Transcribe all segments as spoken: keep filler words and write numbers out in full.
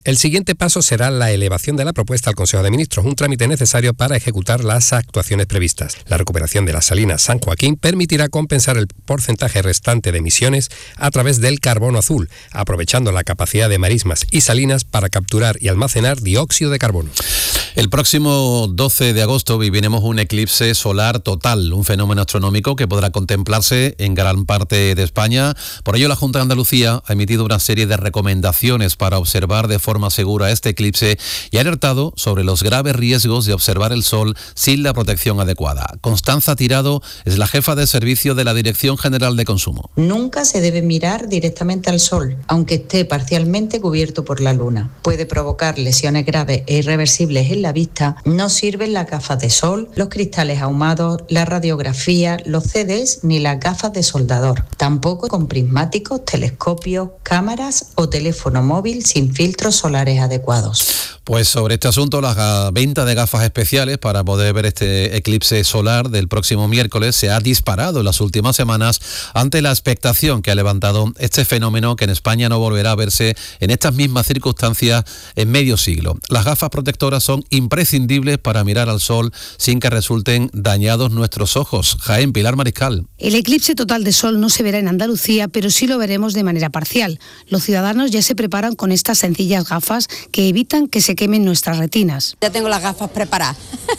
El siguiente paso será la elevación de la propuesta al Consejo de Ministros, un trámite necesario para ejecutar las actuaciones previstas. La recuperación de las salinas San Joaquín permitirá compensar el porcentaje restante de emisiones a través del carbono azul, aprovechando la capacidad de marismas y salinas para capturar y almacenar dióxido de carbono. El próximo doce de agosto viviremos un eclipse solar total, un fenómeno astronómico que podrá contemplarse en gran parte de España. Por ello, la Junta de Andalucía ha emitido una serie de recomendaciones para observar de forma segura este eclipse y ha alertado sobre los graves riesgos de observar el sol sin la protección adecuada. Constanza Tirado es la jefa de servicio de la Dirección General de Consumo. Nunca se debe mirar directamente al sol, aunque esté parcialmente cubierto por la luna. Puede provocar lesiones graves e irreversibles en la vista. No sirven las gafas de sol, los cristales ahumados, la radiografía, los C Ds ni las gafas de soldador. Tampoco con prismáticos, telescopios, cámaras o teléfono móvil sin filtros solares adecuados. Pues sobre este asunto, la venta de gafas especiales para poder ver este eclipse solar del próximo miércoles se ha disparado en las últimas semanas ante la expectación que ha levantado este fenómeno que en España no volverá a verse en estas mismas circunstancias en medio siglo. Las gafas protectoras son imprescindibles para mirar al sol sin que resulten dañados nuestros ojos. Jaén, Pilar Mariscal. El eclipse total de sol no se verá en Andalucía, pero sí lo veremos de manera parcial. Los ciudadanos ya se preparan con estas sencillas gafas que evitan que se quemen nuestras retinas. Ya tengo las gafas preparadas.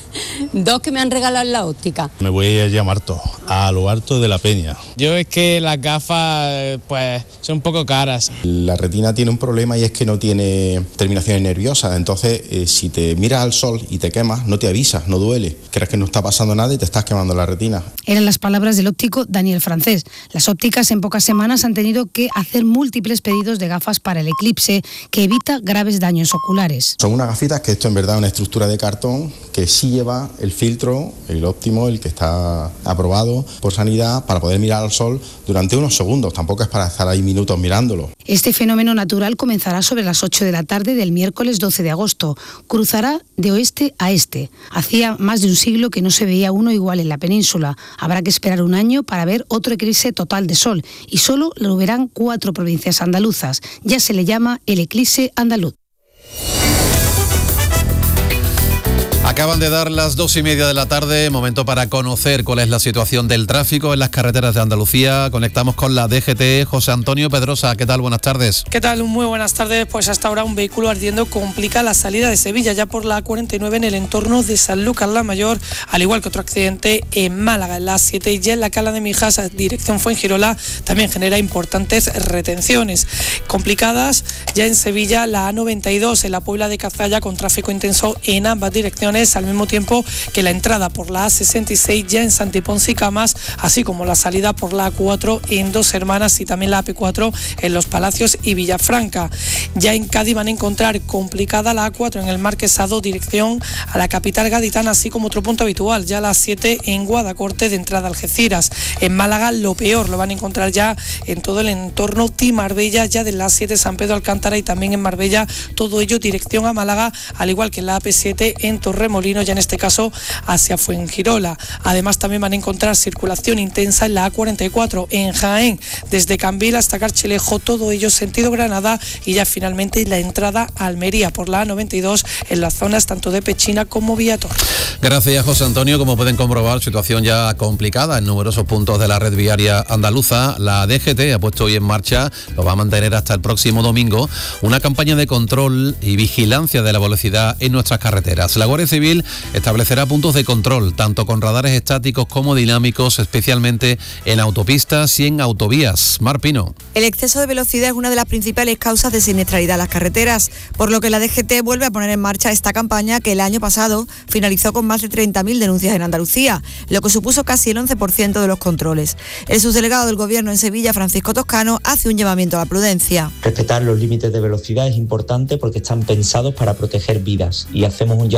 Dos que me han regalado en la óptica. Me voy a llamar todo, a lo alto de la Peña. Yo es que las gafas pues son un poco caras. La retina tiene un problema y es que no tiene terminaciones nerviosas, entonces eh, si te miras al sol y te quemas, no te avisas, no duele. Crees que no está pasando nada y te estás quemando la retina. Eran las palabras del óptico Daniel Francés. Las ópticas en pocas semanas han tenido que hacer múltiples pedidos de gafas para el eclipse que evita graves daños oculares. Son unas gafitas que esto en verdad es una estructura de cartón que sí lleva el filtro, el óptimo, el que está aprobado por sanidad para poder mirar al sol durante unos segundos, tampoco es para estar ahí minutos mirándolo. Este fenómeno natural comenzará sobre las ocho de la tarde del miércoles doce de agosto. Cruzará de oeste a este. Hacía más de un siglo que no se veía uno igual en la península. Habrá que esperar un año para ver otro eclipse total de sol y solo lo verán cuatro provincias andaluzas. Ya se le llama el eclipse andaluz. Acaban de dar las dos y media de la tarde, momento para conocer cuál es la situación del tráfico en las carreteras de Andalucía. Conectamos con la D G T. José Antonio Pedrosa, ¿qué tal? Buenas tardes. ¿Qué tal? Muy buenas tardes. Pues hasta ahora un vehículo ardiendo complica la salida de Sevilla, ya por la A cuarenta y nueve en el entorno de Sanlúcar la Mayor, al igual que otro accidente en Málaga, en la A siete, y ya en la Cala de Mijas, dirección Fuengirola, también genera importantes retenciones. Complicadas ya en Sevilla la A noventa y dos, en la Puebla de Cazalla, con tráfico intenso en ambas direcciones, al mismo tiempo que la entrada por la A sesenta y seis ya en Santiponce y Camas, así como la salida por la A cuatro en Dos Hermanas y también la A P cuatro en Los Palacios y Villafranca. Ya en Cádiz van a encontrar complicada la A cuatro en el Marquesado, dirección a la capital gaditana, así como otro punto habitual, ya la A siete en Guadacorte de entrada a Algeciras. En Málaga lo peor lo van a encontrar ya en todo el entorno de Marbella, ya de la A siete San Pedro Alcántara y también en Marbella, todo ello dirección a Málaga, al igual que en la A P siete en Torremolinos, ya en este caso hacia Fuengirola. Además también van a encontrar circulación intensa en la A cuarenta y cuatro en Jaén, desde Cambil hasta Carchilejo, todo ello sentido Granada, y ya finalmente la entrada a Almería por la A noventa y dos en las zonas tanto de Pechina como Villator. Gracias, José Antonio. Como pueden comprobar, situación ya complicada en numerosos puntos de la red viaria andaluza. La D G T ha puesto hoy en marcha, lo va a mantener hasta el próximo domingo, una campaña de control y vigilancia de la velocidad en nuestras carreteras. La Guardia Civil establecerá puntos de control, tanto con radares estáticos como dinámicos, especialmente en autopistas y en autovías. Mar Pino. El exceso de velocidad es una de las principales causas de siniestralidad en las carreteras, por lo que la D G T vuelve a poner en marcha esta campaña que el año pasado finalizó con más de treinta mil denuncias en Andalucía, lo que supuso casi el once por ciento de los controles. El subdelegado del Gobierno en Sevilla, Francisco Toscano, hace un llamamiento a la prudencia. Respetar los límites de velocidad es importante porque están pensados para proteger vidas, y hacemos un llamamiento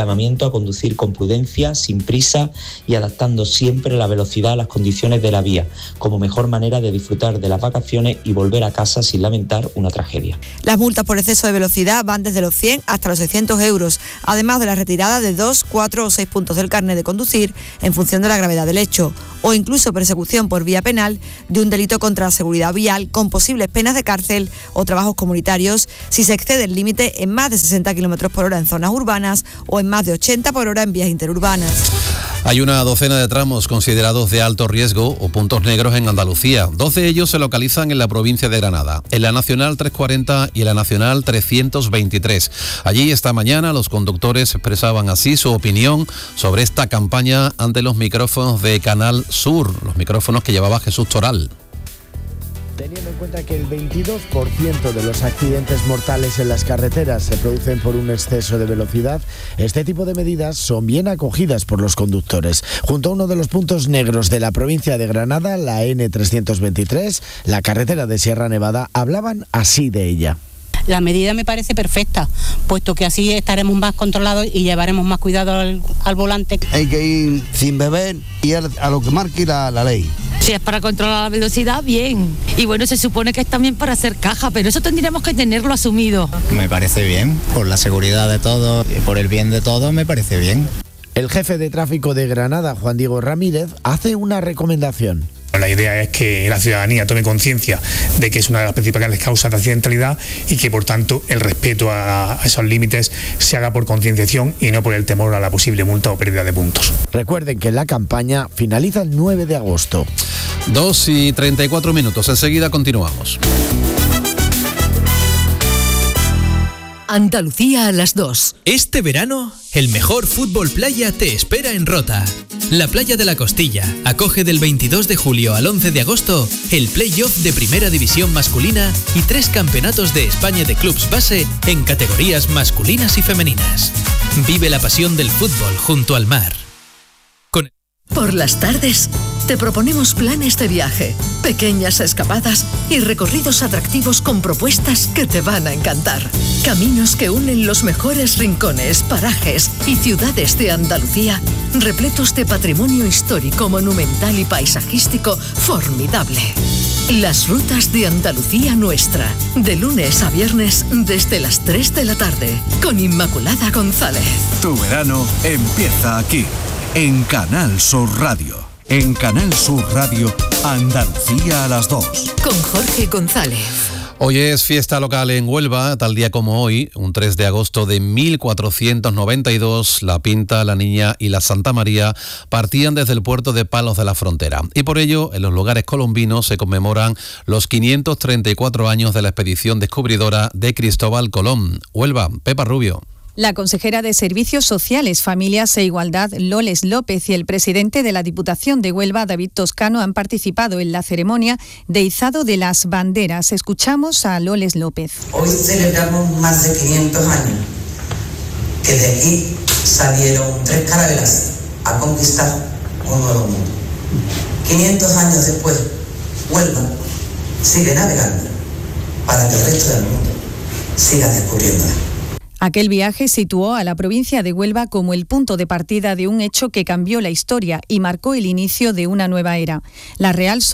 invito a conducir con prudencia, sin prisa y adaptando siempre la velocidad a las condiciones de la vía, como mejor manera de disfrutar de las vacaciones y volver a casa sin lamentar una tragedia. Las multas por exceso de velocidad van desde los cien hasta los seiscientos euros, además de la retirada de dos, cuatro o seis puntos del carnet de conducir en función de la gravedad del hecho, o incluso persecución por vía penal de un delito contra la seguridad vial con posibles penas de cárcel o trabajos comunitarios si se excede el límite en más de sesenta kilómetros por hora en zonas urbanas o en más de ochenta por hora en vías interurbanas. Hay una docena de tramos considerados de alto riesgo o puntos negros en Andalucía. Dos de ellos se localizan en la provincia de Granada, en la Nacional trescientos cuarenta y en la Nacional trescientos veintitrés. Allí esta mañana los conductores expresaban así su opinión sobre esta campaña ante los micrófonos de Canal Sur, los micrófonos que llevaba Jesús Toral. Teniendo en cuenta que el veintidós por ciento de los accidentes mortales en las carreteras se producen por un exceso de velocidad, este tipo de medidas son bien acogidas por los conductores. Junto a uno de los puntos negros de la provincia de Granada, la ene trescientos veintitrés, la carretera de Sierra Nevada, hablaban así de ella. La medida me parece perfecta, puesto que así estaremos más controlados y llevaremos más cuidado al, al volante. Hay que ir sin beber y a lo que marque la, la ley. Si es para controlar la velocidad, bien. Y bueno, se supone que es también para hacer caja, pero eso tendríamos que tenerlo asumido. Me parece bien, por la seguridad de todos y por el bien de todos, me parece bien. El jefe de tráfico de Granada, Juan Diego Ramírez, hace una recomendación. La idea es que la ciudadanía tome conciencia de que es una de las principales causas de accidentalidad y que, por tanto, el respeto a esos límites se haga por concienciación y no por el temor a la posible multa o pérdida de puntos. Recuerden que la campaña finaliza el nueve de agosto. dos y treinta y cuatro minutos. Enseguida continuamos. Andalucía a las dos. Este verano, el mejor fútbol playa te espera en Rota. La playa de la Costilla acoge del veintidós de julio al once de agosto el play-off de Primera División masculina y tres campeonatos de España de clubs base en categorías masculinas y femeninas. Vive la pasión del fútbol junto al mar. Con... Por las tardes, te proponemos planes de viaje, pequeñas escapadas y recorridos atractivos con propuestas que te van a encantar. Caminos que unen los mejores rincones, parajes y ciudades de Andalucía, repletos de patrimonio histórico, monumental y paisajístico formidable. Las rutas de Andalucía Nuestra, de lunes a viernes desde las tres de la tarde, con Inmaculada González. Tu verano empieza aquí, en Canal Sur Radio. En Canal Sur Radio, Andalucía a las dos. Con Jorge González. Hoy es fiesta local en Huelva, tal día como hoy, un tres de agosto de mil cuatrocientos noventa y dos, la Pinta, la Niña y la Santa María partían desde el puerto de Palos de la Frontera. Y por ello, en los lugares colombinos se conmemoran los quinientos treinta y cuatro años de la expedición descubridora de Cristóbal Colón. Huelva, Pepa Rubio. La consejera de Servicios Sociales, Familias e Igualdad, Loles López, y el presidente de la Diputación de Huelva, David Toscano, han participado en la ceremonia de izado de las banderas. Escuchamos a Loles López. Hoy celebramos más de quinientos años que de aquí salieron tres carabelas a conquistar un nuevo mundo. quinientos años después, Huelva sigue navegando para que el resto del mundo siga descubriéndola. Aquel viaje situó a la provincia de Huelva como el punto de partida de un hecho que cambió la historia y marcó el inicio de una nueva era. La Real